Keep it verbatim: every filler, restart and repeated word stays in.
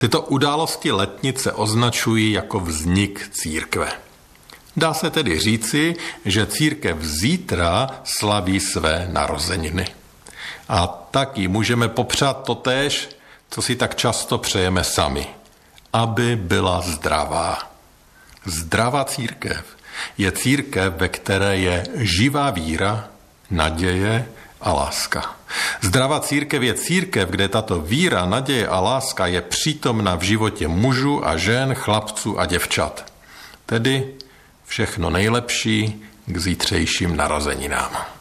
Tyto události letnice označují jako vznik církve. Dá se tedy říci, že církev zítra slaví své narozeniny. A taky můžeme popřát totéž, co si tak často přejeme sami, aby byla zdravá. Zdravá církev je církev, ve které je živá víra, naděje a láska. Zdravá církev je církev, kde tato víra, naděje a láska je přítomna v životě mužů a žen, chlapců a děvčat. Tedy všechno nejlepší k zítřejším narozeninám.